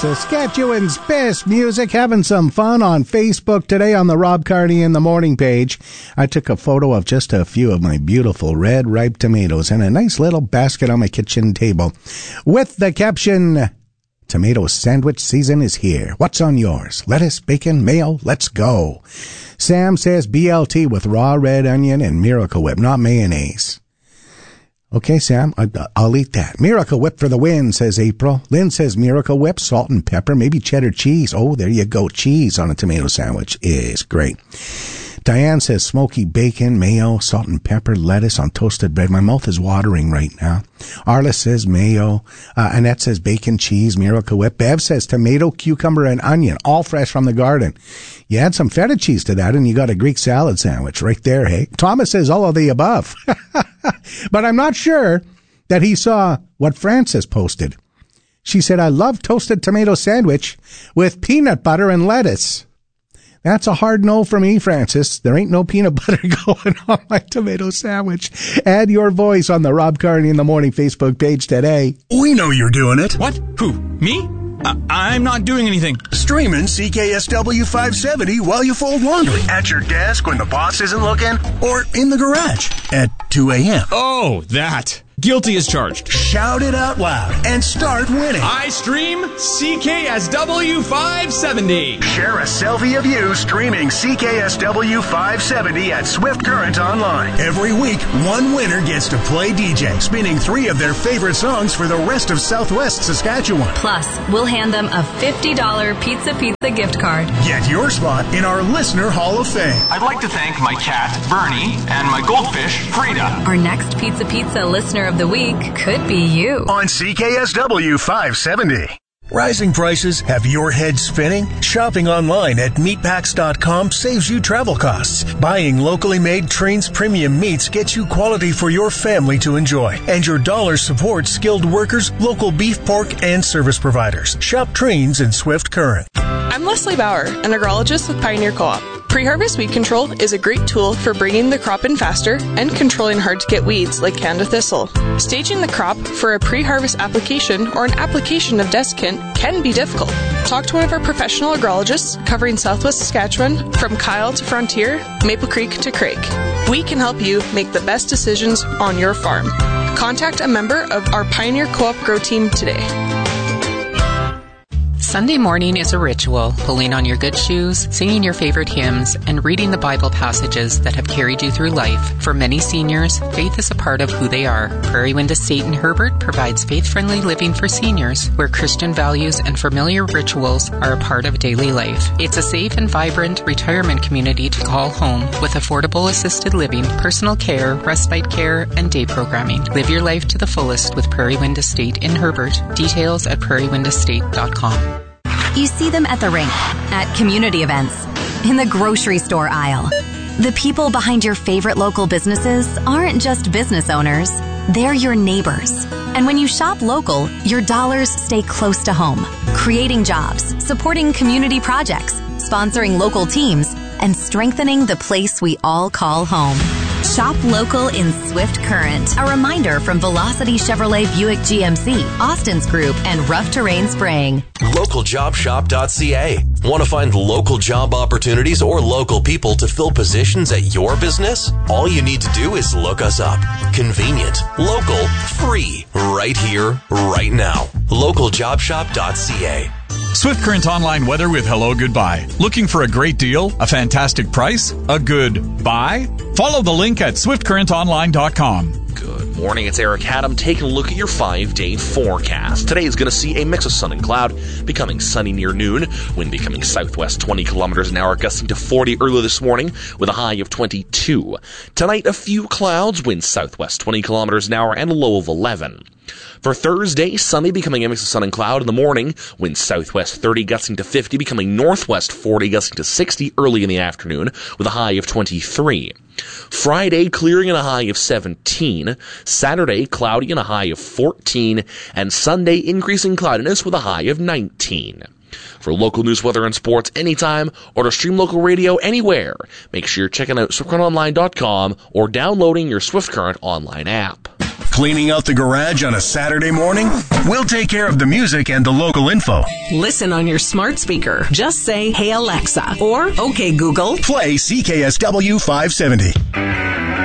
Saskatchewan's best music, having some fun on Facebook today on the Rob Carney in the Morning page. I took a photo of just a few of my beautiful red ripe tomatoes in a nice little basket on my kitchen table with the caption, "Tomato sandwich season is here. What's on yours? Lettuce, bacon, mayo? Let's go." Sam says BLT with raw red onion and Miracle Whip, not mayonnaise. Okay, Sam, I'll eat that. Miracle Whip for the win, says April. Lynn says Miracle Whip, salt and pepper, maybe cheddar cheese. Oh, there you go. Cheese on a tomato sandwich is great. Diane says smoky bacon, mayo, salt and pepper, lettuce on toasted bread. My mouth is watering right now. Arla says mayo. Annette says bacon, cheese, Miracle Whip. Bev says tomato, cucumber, and onion, all fresh from the garden. You add some feta cheese to that and you got a Greek salad sandwich right there, hey? Thomas says all of the above. But I'm not sure that he saw what Frances posted. She said, "I love toasted tomato sandwich with peanut butter and lettuce." That's a hard no for me, Francis. There ain't no peanut butter going on my tomato sandwich. Add your voice on the Rob Carney in the Morning Facebook page today. We know you're doing it. What? Who? Me? I'm not doing anything. Streaming CKSW 570 while you fold laundry. At your desk when the boss isn't looking. Or in the garage at 2 a.m. Oh, that. Guilty as charged. Shout it out loud and start winning. I stream CKSW 570. Share a selfie of you streaming CKSW 570 at Swift Current Online. Every week, one winner gets to play DJ, spinning 3 of their favorite songs for the rest of Southwest Saskatchewan. Plus, we'll hand them a $50 Pizza gift card. Get your spot in our Listener Hall of Fame. I'd like to thank my cat, Bernie, and my goldfish, Frida. Our next Pizza Listener of the Week could be you. On CKSW 570. Rising prices have your head spinning? Shopping online at meatpacks.com saves you travel costs. Buying locally made Trains premium meats gets you quality for your family to enjoy. And your dollar supports skilled workers, local beef, pork, and service providers. Shop Trains in Swift Current. I'm Leslie Bauer, an agrologist with Pioneer Co-op. Pre-harvest weed control is a great tool for bringing the crop in faster and controlling hard-to-get weeds like Canada thistle. Staging the crop for a pre-harvest application or an application of desiccant can be difficult. Talk to one of our professional agrologists covering Southwest Saskatchewan from Kyle to Frontier, Maple Creek to Craig. We can help you make the best decisions on your farm. Contact a member of our Pioneer Co-op Grow Team today. Sunday morning is a ritual, pulling on your good shoes, singing your favorite hymns, and reading the Bible passages that have carried you through life. For many seniors, faith is a part of who they are. Prairie Wind Estate in Herbert provides faith-friendly living for seniors, where Christian values and familiar rituals are a part of daily life. It's a safe and vibrant retirement community to call home with affordable assisted living, personal care, respite care, and day programming. Live your life to the fullest with Prairie Wind Estate in Herbert. Details at prairiewindestate.com. You see them at the rink, at community events, in the grocery store aisle. The people behind your favorite local businesses aren't just business owners, they're your neighbors. And when you shop local, your dollars stay close to home, creating jobs, supporting community projects, sponsoring local teams, and strengthening the place we all call home. Shop local in Swift Current. A reminder from Velocity Chevrolet Buick GMC, Austin's Group, and Rough Terrain Spraying. LocalJobShop.ca. Want to find local job opportunities or local people to fill positions at your business? All you need to do is look us up. Convenient, local, free, right here, right now. LocalJobShop.ca. Swift Current Online weather with Hello Goodbye. Looking for a great deal, a fantastic price, a good buy? Follow the link at swiftcurrentonline.com. Good morning, it's Eric Haddam taking a look at your 5-day forecast. Today is going to see a mix of sun and cloud, becoming sunny near noon, wind becoming southwest 20 kilometers an hour, gusting to 40 early this morning with a high of 22. Tonight, a few clouds, wind southwest 20 kilometers an hour, and a low of 11. For Thursday, sunny, becoming a mix of sun and cloud in the morning, wind southwest 30, gusting to 50, becoming northwest 40, gusting to 60 early in the afternoon with a high of 23. Friday, clearing and a high of 17. Saturday, cloudy and a high of 14. And Sunday, increasing cloudiness with a high of 19. For local news, weather, and sports anytime, or to stream local radio anywhere, make sure you're checking out SwiftCurrentOnline.com or downloading your Swift Current online app. Cleaning out the garage on a Saturday morning? We'll take care of the music and the local info. Listen on your smart speaker. Just say, "Hey Alexa," or "Okay Google, play CKSW 570."